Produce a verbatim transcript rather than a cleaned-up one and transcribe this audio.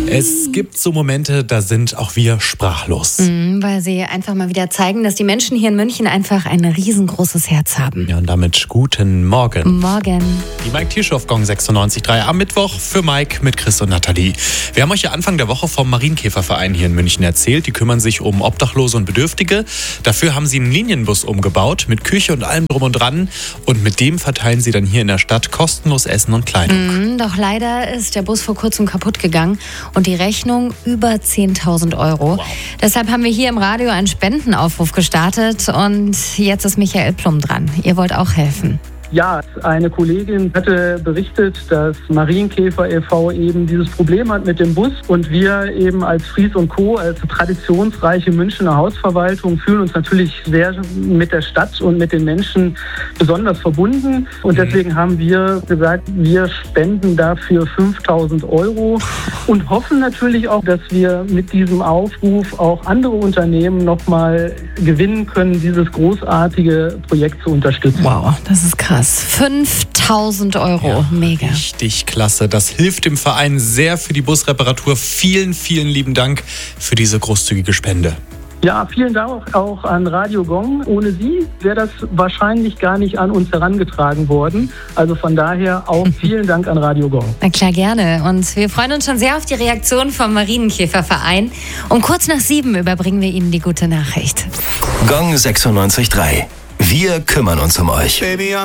Es gibt so Momente, da sind auch wir sprachlos. Mhm, weil sie einfach mal wieder zeigen, dass die Menschen hier in München einfach ein riesengroßes Herz haben. Ja, und damit guten Morgen. Morgen. Die Mike Tierschow Gong sechsundneunzig Komma drei am Mittwoch für Mike mit Chris und Nathalie. Wir haben euch ja Anfang der Woche vom Marienkäferverein hier in München erzählt. Die kümmern sich um Obdachlose und Bedürftige. Dafür haben sie einen Linienbus umgebaut mit Küche und allem drum und dran. Und mit dem verteilen sie dann hier in der Stadt kostenlos Essen und Kleidung. Mhm, doch leider ist der Bus vor kurzem kaputt gegangen und die Rechnung über zehntausend Euro. Wow. Deshalb haben wir hier im Radio einen Spendenaufruf gestartet und jetzt ist Michael Plum dran. Ihr wollt auch helfen. Ja, eine Kollegin hatte berichtet, dass Marienkäfer e V eben dieses Problem hat mit dem Bus und wir eben als Fries und Co., als traditionsreiche Münchner Hausverwaltung, fühlen uns natürlich sehr mit der Stadt und mit den Menschen besonders verbunden und deswegen haben wir gesagt, wir spenden dafür fünftausend Euro und hoffen natürlich auch, dass wir mit diesem Aufruf auch andere Unternehmen nochmal gewinnen können, dieses großartige Projekt zu unterstützen. Wow, das ist krass. fünftausend Euro, Ja, mega. Richtig klasse. Das hilft dem Verein sehr für die Busreparatur. Vielen, vielen lieben Dank für diese großzügige Spende. Ja, vielen Dank auch an Radio Gong. Ohne Sie wäre das wahrscheinlich gar nicht an uns herangetragen worden. Also von daher auch vielen Dank an Radio Gong. Na klar, gerne. Und wir freuen uns schon sehr auf die Reaktion vom Marienkäferverein. Um kurz nach sieben überbringen wir Ihnen die gute Nachricht. Gong sechsundneunzig Komma drei. Wir kümmern uns um euch. Baby, I'm